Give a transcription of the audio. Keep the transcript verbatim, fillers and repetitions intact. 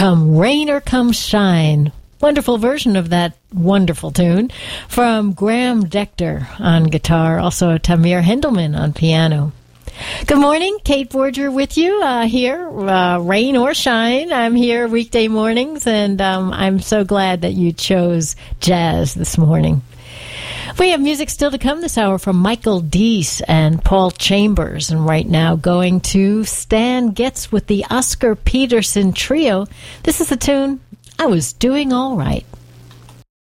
Come Rain or Come Shine. Wonderful version of that wonderful tune from Graham Decter on guitar, also Tamir Hendelman on piano. Good morning, Kate Borger with you uh, here, uh, rain or shine. I'm here weekday mornings, and um, I'm so glad that you chose jazz this morning. We have music still to come this hour from Michael Deese and Paul Chambers, and right now going to Stan Getz with the Oscar Peterson Trio. This is the tune, I Was Doing All Right.